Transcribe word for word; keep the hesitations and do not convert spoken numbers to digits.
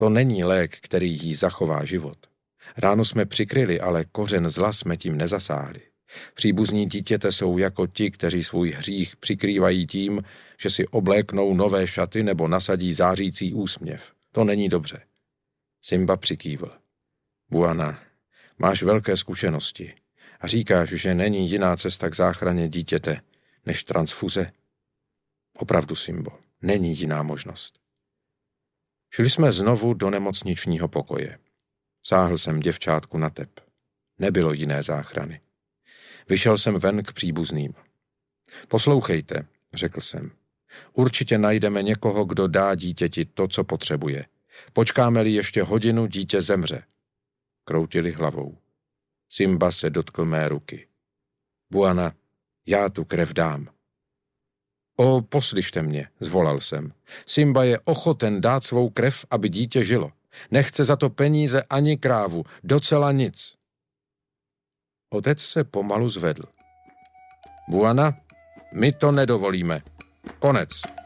To není lék, který jí zachová život. Ránu jsme přikryli, ale kořen zla jsme tím nezasáhli. Příbuzní dítěte jsou jako ti, kteří svůj hřích přikrývají tím, že si obléknou nové šaty nebo nasadí zářící úsměv. To není dobře. Simba přikývl. Buana, máš velké zkušenosti a říkáš, že není jiná cesta k záchraně dítěte než transfuze? Opravdu, Simbo, není jiná možnost. Šli jsme znovu do nemocničního pokoje. Sáhl jsem děvčátku na tep. Nebylo jiné záchrany. Vyšel jsem ven k příbuzným. Poslouchejte, řekl jsem. Určitě najdeme někoho, kdo dá dítěti to, co potřebuje. Počkáme-li ještě hodinu, dítě zemře. Kroutili hlavou. Simba se dotkl mé ruky. Buana, já tu krev dám. O, poslyšte mě, zvolal jsem. Simba je ochoten dát svou krev, aby dítě žilo. Nechce za to peníze ani krávu, docela nic. Otec se pomalu zvedl. Buana, my to nedovolíme. Konec.